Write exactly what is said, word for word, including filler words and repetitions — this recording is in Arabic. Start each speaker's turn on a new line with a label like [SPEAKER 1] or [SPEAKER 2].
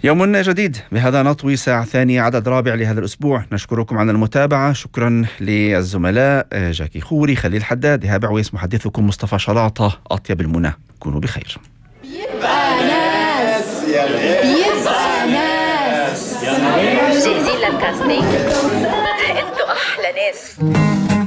[SPEAKER 1] يوم جديد بهذا نطوي ساعة ثانية عدد رابع لهذا الأسبوع. نشكركم على المتابعة. شكرا للزملاء جاكي خوري، خليل حداد، إيهاب عويس. محدثكم مصطفى شلاطة. أطيب المنى، كونوا بخير.
[SPEAKER 2] بيبقى ناس بيبقى ناس جاهزين للكاستينج. انتوا أحلى ناس.